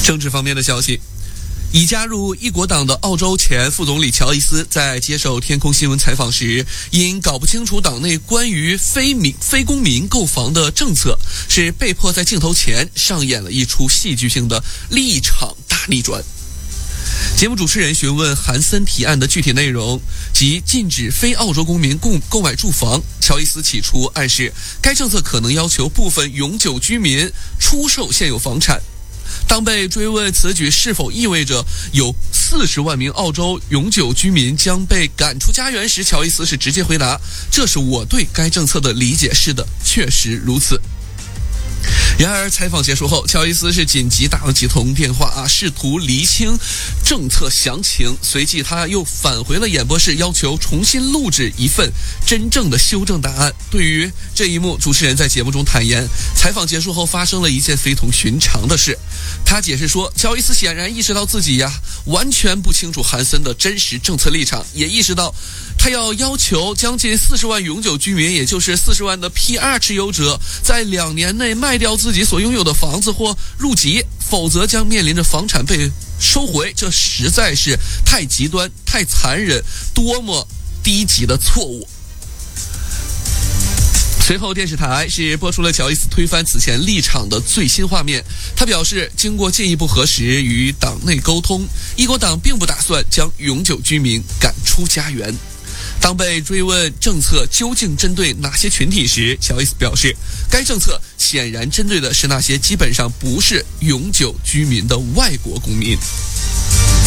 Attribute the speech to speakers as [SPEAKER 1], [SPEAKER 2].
[SPEAKER 1] 政治方面的消息，已加入一国党的澳洲前副总理乔伊斯在接受天空新闻采访时，因搞不清楚党内关于非公民购房的政策，是被迫在镜头前上演了一出戏剧性的立场大逆转。节目主持人询问韩森提案的具体内容，即禁止非澳洲公民购买住房。乔伊斯起初暗示该政策可能要求部分永久居民出售现有房产。当被追问此举是否意味着有40万名澳洲永久居民将被赶出家园时，乔伊斯是直接回答：“这是我对该政策的理解，是的，确实如此。”然而采访结束后，乔伊斯是紧急打了几通电话试图厘清政策详情。随即他又返回了演播室，要求重新录制一份真正的修正答案。对于这一幕，主持人在节目中坦言，采访结束后发生了一件非同寻常的事。他解释说，乔伊斯显然意识到自己完全不清楚韩森的真实政策立场，也意识到他要求将近40万永久居民，也就是40万的 PR 持有者，在2年内卖掉自己所拥有的房子或入籍，否则将面临着房产被收回。这实在是太极端、太残忍，多么低级的错误。随后电视台是播出了乔伊斯推翻此前立场的最新画面。他表示，经过进一步核实与党内沟通，一国党并不打算将永久居民赶出家园。当被追问政策究竟针对哪些群体时，乔伊斯表示，该政策显然针对的是那些基本上不是永久居民的外国公民。